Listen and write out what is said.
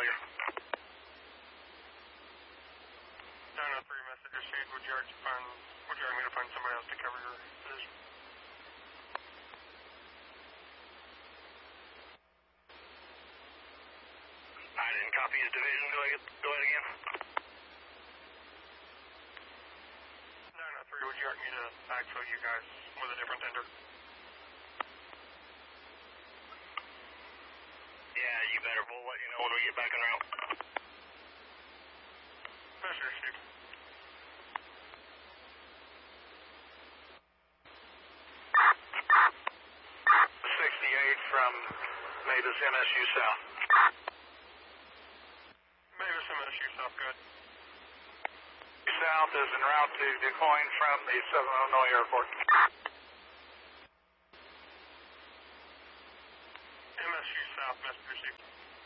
failure. 903 message received. Would you like me to find somebody else to cover your position? I didn't copy his division. Go ahead again. 903, would you like me to backfill you guys with a different tender? Yeah, you better. We'll let you know when we get back en route. Message received. 68 from Mavis MSU South. Mavis MSU South, good. South is en route to Du Quoin from the Southern Illinois Airport. MSU South, message received.